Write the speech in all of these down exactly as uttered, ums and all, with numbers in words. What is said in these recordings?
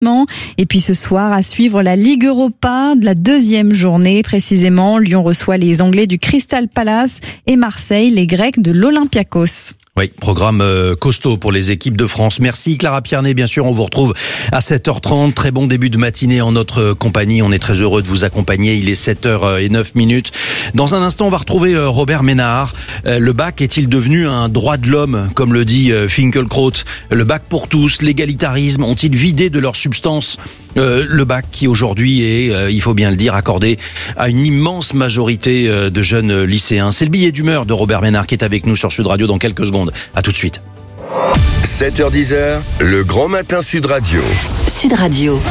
Et puis ce soir, à suivre la Ligue Europa de la deuxième journée. Précisément, Lyon reçoit les Anglais du Crystal Palace et Marseille, les Grecs de l'Olympiakos. Oui, programme euh, costaud pour les équipes de France. Merci Clara Pierné. Bien sûr, on vous retrouve à sept heures trente. Très bon début de matinée en notre compagnie. On est très heureux de vous accompagner. Il est sept heures neuf minutes. Dans un instant, on va retrouver euh, Robert Ménard. Euh, le bac est-il devenu un droit de l'homme, comme le dit euh, Finkielkraut? Le bac pour tous, l'égalitarisme, ont-ils vidé de leur substance euh, le bac qui aujourd'hui est, euh, il faut bien le dire, accordé à une immense majorité euh, de jeunes lycéens? C'est le billet d'humeur de Robert Ménard qui est avec nous sur Sud Radio dans quelques secondes. À tout de suite. sept heures dix, le grand matin Sud Radio. Sud Radio.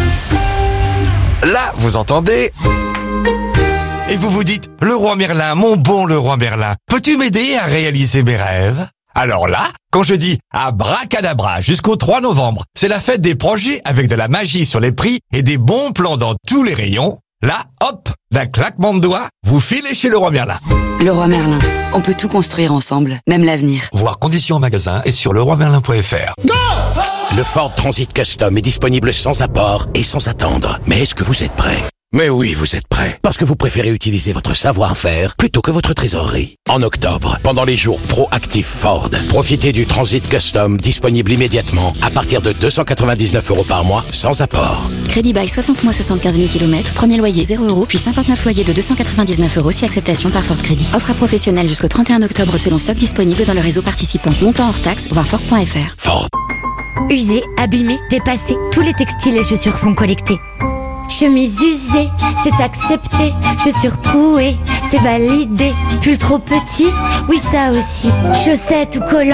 Là, vous entendez? Et vous vous dites, le roi Merlin, mon bon le roi Merlin, peux-tu m'aider à réaliser mes rêves? Alors là, quand je dis abracadabra jusqu'au trois novembre, c'est la fête des projets avec de la magie sur les prix et des bons plans dans tous les rayons. Là, hop, d'un claquement de doigts, vous filez chez le roi Merlin. Le roi Merlin, on peut tout construire ensemble, même l'avenir. Voir conditions en magasin et sur le roi merlin point f r. Go! Le Ford Transit Custom est disponible sans apport et sans attendre. Mais est-ce que vous êtes prêts? Mais oui, vous êtes prêts. Parce que vous préférez utiliser votre savoir-faire plutôt que votre trésorerie. En octobre, pendant les jours Proactive Ford, profitez du Transit Custom disponible immédiatement à partir de deux cent quatre-vingt-dix-neuf euros par mois sans apport. Crédit bail soixante mois soixante-quinze mille kilomètres, premier loyer zéro euros, puis cinquante-neuf loyers de deux cent quatre-vingt-dix-neuf euros si acceptation par Ford Crédit. Offre à professionnels jusqu'au trente et un octobre selon stock disponible dans le réseau participant. Montant hors taxe, voir Ford point f r. Ford. Usés, abîmés, dépassés, tous les textiles et chaussures sont collectés. Chemise usée, c'est accepté. Chaussures trouées, c'est validé. Pull trop petit, oui ça aussi. Chaussettes ou collants.